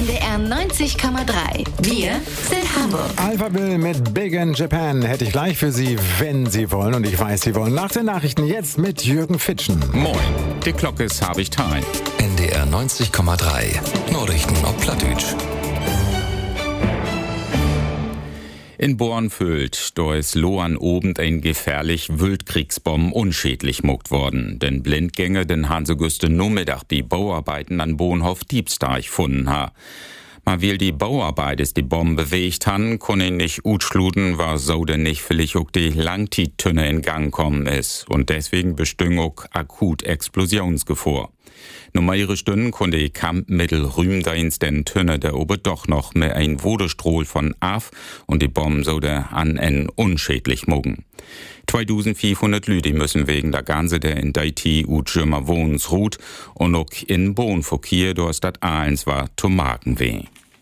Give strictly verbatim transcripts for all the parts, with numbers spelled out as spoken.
N D R neunzig Komma drei. Wir sind Hamburg. Alphaville mit Big in Japan hätte ich gleich für Sie, wenn Sie wollen. Und ich weiß, Sie wollen. Nach den Nachrichten jetzt mit Jürgen Fitschen. Moin, die Glocke ist habe ich teil. N D R neunzig Komma drei. Nachrichten auf Plattdeutsch. In Bornfüllt, da ist Lohan obend ein gefährlich Wildkriegsbomben unschädlich muckt worden. Den Blindgänger, den Hanse Güste nur Mittag die Bauarbeiten an Bohnhof Diebstarch gefunden ha. Mal weil die Bauarbeit ist die Bomben bewegt han, konnte nicht utschluden, war so denn nicht vielleicht auch die Langtiettünne in Gang kommen ist. Und deswegen bestüng auch akut Explosionsgefahr. Nur mehrere Stunden konnte die Kampfmittel Rühmdeins den Tünne der ober doch noch mit ein Wodestrohl von af und die Bomben so der an en unschädlich mogen. zweitausendvierhundert Lüdi müssen wegen der Ganze der in Deiti u Schirmer Wohnens ruht und auch in Bohnverkehr durch das Ahlens war zu Marken weh.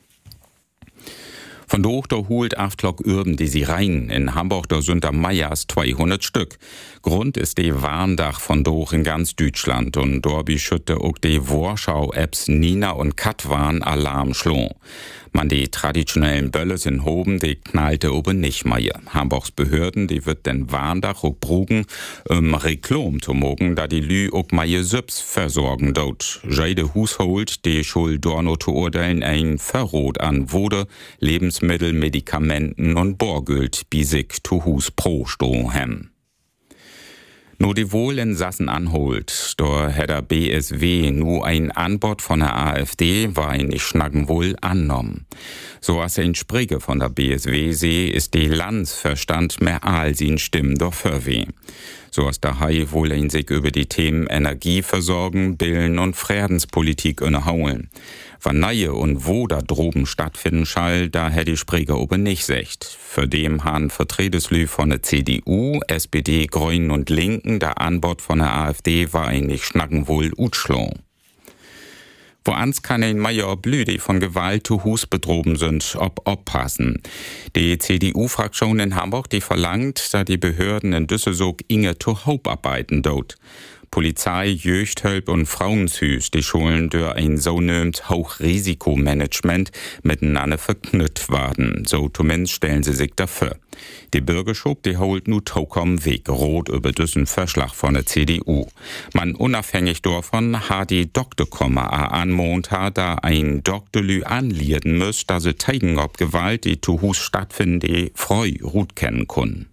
Von doch da holt Aftlock Urben die sie rein. In Hamburg da sind da Meyers zweihundert Stück. Grund ist die Warndach von doch in ganz Deutschland und dorbi schütte auch die Warschau-Apps Nina und Katwan Alarm schlo. Man die traditionellen Bölles in Hoben, die knallte oben nicht mehr. Hamburgs Behörden, die wird den Warndach auch brugen, um Reklam zu mogen, da die Lü auch mehr Süps versorgen dort. Jede Hushold, die schuld dorno zu urteilen, ein Verrot an Wode, Lebensmittel, Medikamenten und Borgült, bisig zu Hus pro Strohem. Nur die wohl in Sassen anholt, da hätt der B S W nur ein Anbot von der AfD, war ein nicht schnacken wohl annommen. So als ein Sprige von der B S W seh, ist die Landsverstand mehr all sin Stimmen doch förweh. So als der Hai wohl ein sich über die Themen Energieversorgung, Bilden und Friedenspolitik innehauen. Wann neue und wo da droben stattfinden schall, da hätt die Sprige oben nicht secht. Für dem han Vertreteslü von der C D U, S P D, Grünen und Linken, der Anbot von der AfD war eigentlich schnacken wohl utschlo. Woans kann ein Major Blüde von Gewalt zu Hus bedroben sind, ob oppassen. Die C D U-Fraktion in Hamburg, die verlangt, da die Behörden in Düsseldorf inge zu Hope arbeiten dort. Polizei, Jöchthölp und Frauenshüs, die Schulen durch ein so nömt Hochrisikomanagement miteinander verknüpft werden. So zumindest stellen sie sich dafür. Die Bürgerschub, die holt nu tokom Weg rot über diesen Verschlag von der C D U. Man unabhängig davon hat die Doktorkomma an Montag da ein Doktorlü anlieden müsst, da sie zeigen ob Gewalt, die zu Hus stattfinden, die Freu gut kennen können.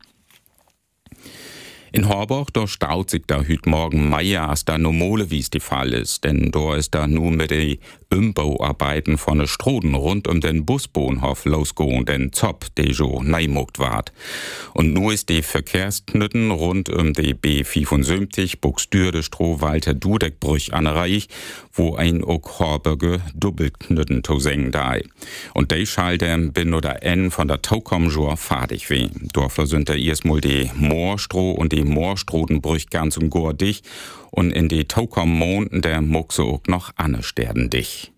In Horburg, da staut sich da hüt morgen Meier, als da no Mole, wie's die Fall ist, denn da ist da nur mit die Umbauarbeiten von der Stroden rund um den Busbahnhof losgegangen, den Zopp, der jo neimuckt ward. Und nu ist die Verkehrsknütten rund um die B fünfundsiebzig Buxtürde Stroh-Walter Dudeckbrüch anreich, wo ein ook Horburger Doppelknütten to seng dai. Und de schalte bin oder N von der Taukomjor fadig weh. Dafür sind da erstmal die Moorstroh und die Moorstrodenbrüch ganz und gar dicht und in die Taukom-Monden der Muxe auch noch anne sterben dich.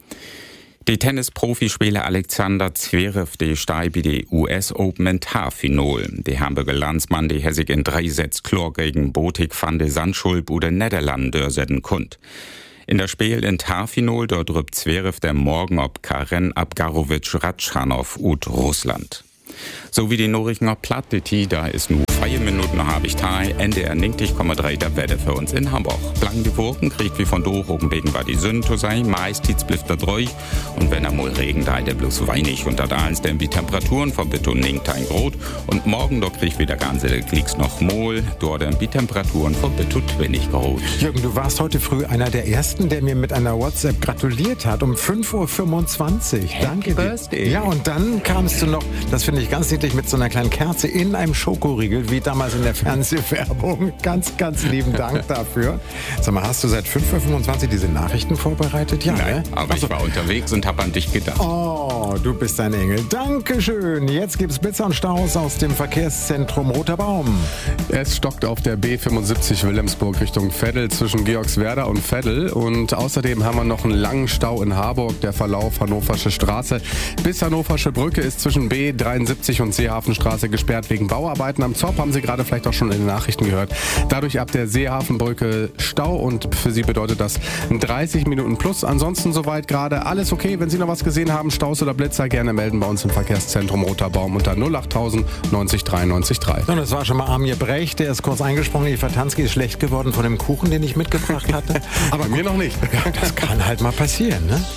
Die Tennisprofispieler Alexander Zverev, die steigt bei die U S Open in Haarfinal. Die Hamburger Landsmann, die sich in drei Sätze klar gegen Botik van de Zandschulp oder Niederlanden durchsetzen konnte. In der Spiel in Haarfinal, dort drückt Zverev der morgen ob Karen Abgarowitsch-Ratschanow ut Russland. So wie die Nachrichten auf Plattdeutsch, da ist nur vier Minuten noch habe ich Teil. N D R neunzig Komma drei der Wette für uns in Hamburg. Blank die Wolken kriegt wie von doch oben wegen war die Sonne zu sein. Meist hit's blifft er durch. Und wenn er mal Regen da, der bloß weinig. Und da eins denn die Temperaturen von Beton ninkt ein Grot. Und morgen doch kriegt wieder ganze der Klicks noch Mol. Dort dann die Temperaturen von Beton wenig Grot. Jürgen, du warst heute früh einer der ersten, der mir mit einer WhatsApp gratuliert hat um fünf Uhr fünfundzwanzig. Danke dir. Ja, und dann kamst du noch, das finde ich ganz niedlich, mit so einer kleinen Kerze in einem Schokoriegel, wie damals in der Fernsehwerbung. Ganz, ganz lieben Dank dafür. Sag mal, hast du seit fünf Uhr fünfundzwanzig diese Nachrichten vorbereitet? Ja, Nein, ne? aber also, ich war unterwegs und hab an dich gedacht. Oh, du bist ein Engel. Dankeschön. Jetzt gibt's Blitzer und Staus aus dem Verkehrszentrum Roter Baum. Es stockt auf der B fünfundsiebzig Wilhelmsburg Richtung Veddel zwischen Georgswerda und Veddel. Und außerdem haben wir noch einen langen Stau in Harburg. Der Verlauf Hannoversche Straße bis Hannoversche Brücke ist zwischen B dreiundsiebzig und Seehafenstraße gesperrt wegen Bauarbeiten. Am Zopp haben Sie gerade vielleicht auch schon in den Nachrichten gehört. Dadurch ab der Seehafenbrücke Stau und für Sie bedeutet das dreißig Minuten plus. Ansonsten soweit gerade alles okay. Wenn Sie noch was gesehen haben, Staus oder Blitzer, gerne melden bei uns im Verkehrszentrum Roter Baum unter null achttausend neunzig drei neunzig drei. Und das war schon mal Armin Brecht, der ist kurz eingesprungen. Die Vertanski ist schlecht geworden von dem Kuchen, den ich mitgebracht hatte. Aber bei mir noch nicht. Ja, das kann halt mal passieren, ne?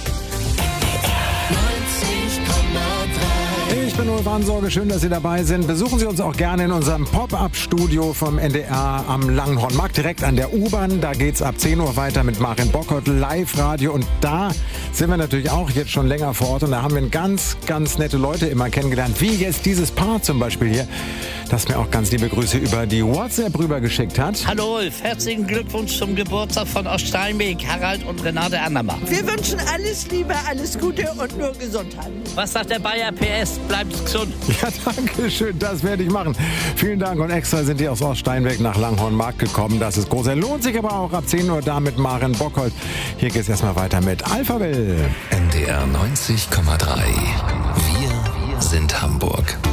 Ich bin Ulf Ansorge, schön, dass Sie dabei sind. Besuchen Sie uns auch gerne in unserem Pop-Up-Studio vom N D R am Langhornmarkt, direkt an der U-Bahn. Da geht's ab zehn Uhr weiter mit Marin Bockert, Live-Radio. Und da sind wir natürlich auch jetzt schon länger vor Ort. Und da haben wir ganz, ganz nette Leute immer kennengelernt. Wie jetzt dieses Paar zum Beispiel hier, das mir auch ganz liebe Grüße über die WhatsApp rübergeschickt hat. Hallo Ulf, herzlichen Glückwunsch zum Geburtstag von Oststeinweg, Harald und Renate Andermann. Wir wünschen alles Liebe, alles Gute und nur Gesundheit. Was sagt der Bayer P S? Bleibt gesund. Ja, danke schön, das werde ich machen. Vielen Dank und extra sind die aus Oststeinweg nach Langhornmarkt gekommen. Das ist groß. Er lohnt sich aber auch ab zehn Uhr da mit Maren Bockholt. Hier geht's erstmal weiter mit Alphaville. N D R neunzig Komma drei. Wir sind Hamburg.